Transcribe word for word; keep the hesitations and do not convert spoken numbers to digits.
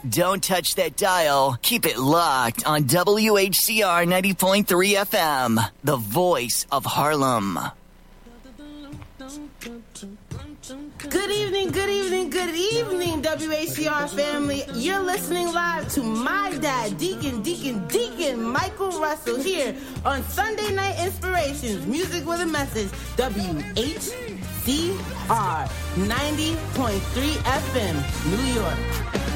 Don't touch that dial. Keep it locked on W H C R ninety point three F M, the voice of Harlem. Good evening, good evening, good evening, W H C R family. You're listening live to my dad, Deacon, Deacon, Deacon Michael Russell here on Sunday Night Inspirations, Music with a Message, W H C R ninety point three F M, New York.